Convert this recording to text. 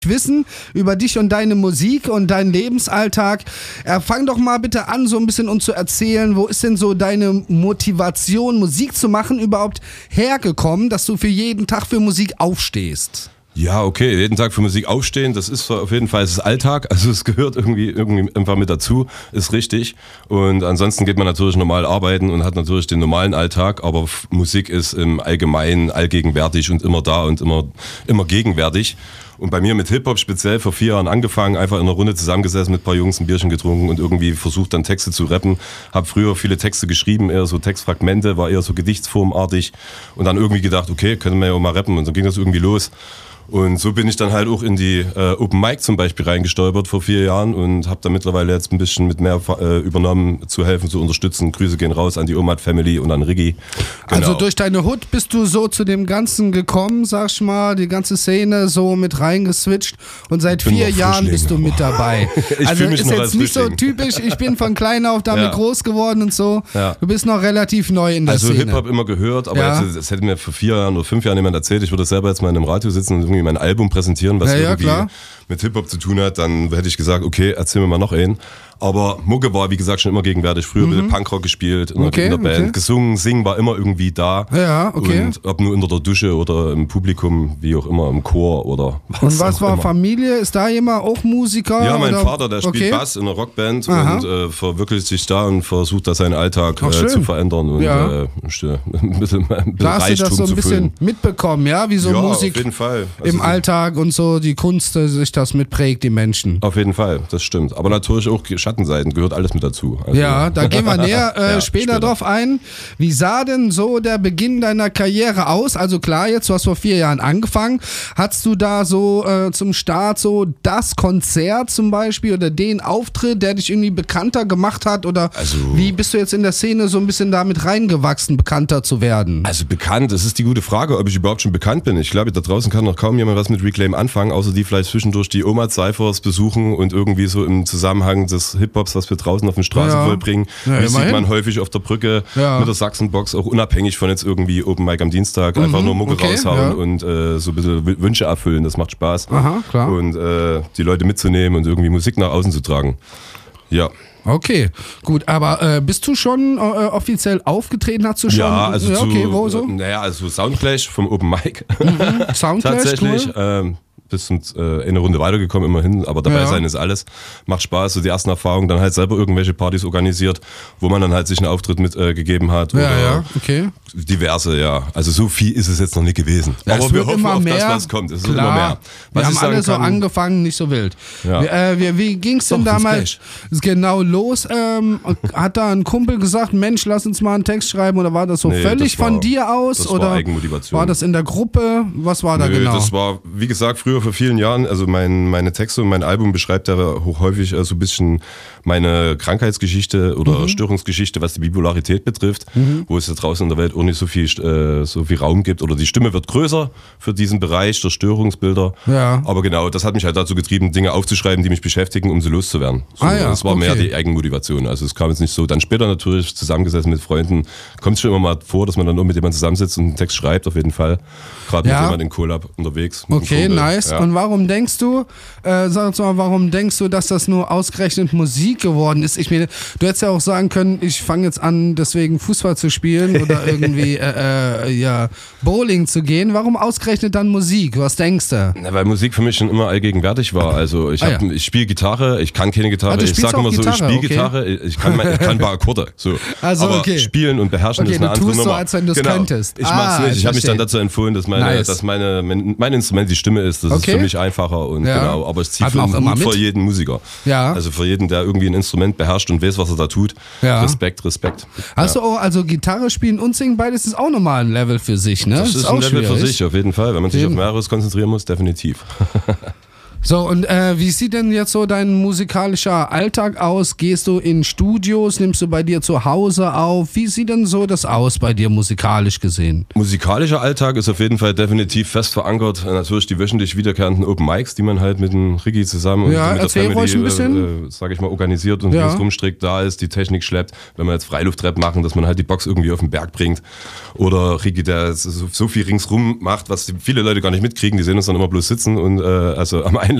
wissen über dich und deine Musik und deinen Lebensalltag. Fang doch mal bitte an, so ein bisschen uns zu erzählen, wo ist denn so deine Motivation, Musik zu machen, überhaupt hergekommen, dass du für jeden Tag für Musik aufstehst? Ja, okay, jeden Tag für Musik aufstehen, das ist auf jeden Fall, es ist Alltag, also es gehört irgendwie einfach mit dazu, ist richtig. Und ansonsten geht man natürlich normal arbeiten und hat natürlich den normalen Alltag, aber Musik ist im Allgemeinen allgegenwärtig und immer da und immer gegenwärtig. Und bei mir mit Hip-Hop speziell vor 4 Jahren angefangen, einfach in einer Runde zusammengesessen mit ein paar Jungs, ein Bierchen getrunken und irgendwie versucht dann Texte zu rappen. Hab früher viele Texte geschrieben, eher so Textfragmente, war eher so gedichtsformartig und dann irgendwie gedacht, okay, können wir ja auch mal rappen und so ging das irgendwie los. Und so bin ich dann halt auch in die Open Mic zum Beispiel reingestolpert vor 4 Jahren und habe da mittlerweile jetzt ein bisschen mit mehr übernommen, zu helfen, zu unterstützen. Grüße gehen raus an die Omad Family und an Riggi. Genau. Also durch deine Hood bist du so zu dem Ganzen gekommen, sag ich mal, die ganze Szene so mit reingeswitcht und seit 4 Jahren bist du mit dabei. Also ist jetzt nicht so typisch, ich bin von klein auf damit groß geworden und so. Ja. Du bist noch relativ neu in der Szene. Also Hip-Hop immer gehört, aber jetzt, das hätte mir vor 4 Jahren oder 5 Jahren jemand erzählt, ich würde selber jetzt mal in einem Radio sitzen und irgendwie mein Album präsentieren, was irgendwie mit Hip-Hop zu tun hat, dann hätte ich gesagt, okay, erzähl mir mal noch einen. Aber Mucke war, wie gesagt, schon immer gegenwärtig. Früher ein bisschen Punkrock gespielt, in der Band. Gesungen, singen war immer irgendwie da. Ja, okay. Und ob nur unter der Dusche oder im Publikum, wie auch immer, im Chor oder was. Und was war immer. Familie? Ist da jemand auch Musiker? Ja, mein Vater, der spielt Bass in einer Rockband und verwirklicht sich da und versucht da seinen Alltag zu verändern und ein bisschen Reichtum zu füllen. Da hast du das so ein bisschen mitbekommen, ja? Wie so Musik auf jeden Fall. Also im Alltag und so, die Kunst, sich das mitprägt, die Menschen. Auf jeden Fall, das stimmt. Aber natürlich auch Schattenseiten, gehört alles mit dazu. Also, ja, da gehen wir näher später drauf ein. Wie sah denn so der Beginn deiner Karriere aus? Also klar, jetzt, du hast vor 4 Jahren angefangen. Hattest du da so zum Start so das Konzert zum Beispiel oder den Auftritt, der dich irgendwie bekannter gemacht hat? Oder wie bist du jetzt in der Szene so ein bisschen damit reingewachsen, bekannter zu werden? Also bekannt, das ist die gute Frage, ob ich überhaupt schon bekannt bin. Ich glaube, da draußen kann noch kaum jemand was mit Reclaim anfangen, außer die vielleicht zwischendurch die Oma-Cyphers besuchen und irgendwie so im Zusammenhang des Hip-Hops, was wir draußen auf den Straßen vollbringen. Ja, sieht man häufig auf der Brücke mit der Sachsenbox, auch unabhängig von jetzt irgendwie Open Mic am Dienstag, einfach nur Mucke raushauen und so ein bisschen Wünsche erfüllen, das macht Spaß. Aha, klar. Und die Leute mitzunehmen und irgendwie Musik nach außen zu tragen. Ja. Okay, gut, aber bist du schon offiziell aufgetreten? Hast du schon? Ja, also wo so? Naja, also Soundclash vom Open Mic. Soundclash, tatsächlich. Cool. Bis eine Runde weitergekommen immerhin, aber dabei sein ist alles. Macht Spaß, so die ersten Erfahrungen, dann halt selber irgendwelche Partys organisiert, wo man dann halt sich einen Auftritt mitgegeben hat. Oder diverse, Also so viel ist es jetzt noch nicht gewesen. Ja, aber wir hoffen auf das, was kommt. Es wird immer mehr. Wir haben alle so angefangen, nicht so wild. Ja. Wie ging es denn damals genau los? Hat da ein Kumpel gesagt, Mensch, lass uns mal einen Text schreiben, oder war das so völlig von dir aus? Das war Eigenmotivation. War das in der Gruppe? Was war da genau? Das war, wie gesagt, früher vor vielen Jahren, also meine Texte und mein Album beschreibt ja häufig so ein bisschen meine Krankheitsgeschichte oder Störungsgeschichte, was die Bipolarität betrifft, wo es ja draußen in der Welt auch nicht so viel Raum gibt, oder die Stimme wird größer für diesen Bereich der Störungsbilder. Ja. Aber genau, das hat mich halt dazu getrieben, Dinge aufzuschreiben, die mich beschäftigen, um sie loszuwerden. Das war mehr die Eigenmotivation. Also es kam jetzt nicht so. Dann später natürlich zusammengesessen mit Freunden, kommt es schon immer mal vor, dass man dann auch mit jemandem zusammensitzt und einen Text schreibt, auf jeden Fall. Gerade mit jemandem in Collab unterwegs. Okay, nice. Ja. Und warum denkst du, dass das nur ausgerechnet Musik geworden ist? Ich meine, du hättest ja auch sagen können, ich fange jetzt an, deswegen Fußball zu spielen oder irgendwie Bowling zu gehen. Warum ausgerechnet dann Musik? Was denkst du? Na, weil Musik für mich schon immer allgegenwärtig war. Also ich spiele Gitarre, ich kann keine Gitarre. Ich sage immer so, ich spiele Gitarre, ich kann ein paar Akkorde. So. Also, aber spielen und beherrschen ist eine andere Nummer. Du tust so, als wenn du es könntest. Ich mach's nicht. Ich habe mich dann dazu empfohlen, dass mein Instrument die Stimme ist. Das ist für mich einfacher und aber ich ziehe vor jeden Musiker. Ja. Also für jeden, der irgendwie ein Instrument beherrscht und weiß, was er da tut. Ja. Respekt. Hast du auch, also Gitarre spielen und singen, beides ist auch nochmal ein Level für sich, ne? Das ist ein Level für sich, auf jeden Fall. Wenn man sich auf mehreres konzentrieren muss, definitiv. So, und wie sieht denn jetzt so dein musikalischer Alltag aus? Gehst du in Studios, nimmst du bei dir zu Hause auf? Wie sieht denn so das aus bei dir musikalisch gesehen? Musikalischer Alltag ist auf jeden Fall definitiv fest verankert. Natürlich die wöchentlich wiederkehrenden Open Mics, die man halt mit dem Riggi zusammen und mit der Family, sag ich mal, organisiert und rumstrickt, da ist, die Technik schleppt. Wenn wir jetzt Freiluftrap machen, dass man halt die Box irgendwie auf den Berg bringt. Oder Riggi, der so viel ringsrum macht, was viele Leute gar nicht mitkriegen. Die sehen uns dann immer bloß sitzen und also am